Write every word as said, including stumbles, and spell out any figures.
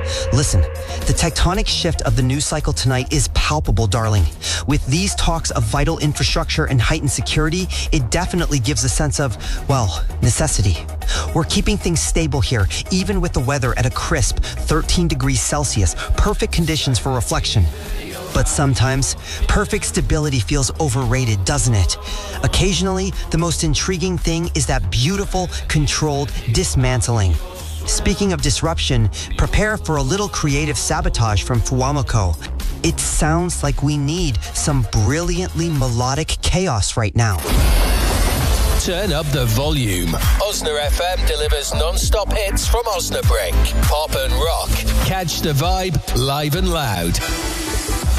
Listen, the tectonic shift of the news cycle tonight is palpable, darling. With these talks of vital infrastructure and heightened security, it definitely gives a sense of, well, necessity. We're keeping things stable here, even with the weather at a crisp thirteen degrees Celsius, perfect conditions for reflection. But sometimes, perfect stability feels overrated, doesn't it? Occasionally, the most intriguing thing is that beautiful, controlled dismantling. Speaking of disruption, prepare for a little creative sabotage from Fuwamoco. It sounds like we need some brilliantly melodic chaos right now. Turn up the volume. Osna F M delivers non-stop hits from Osnabrück. Pop and rock. Catch the vibe live and loud.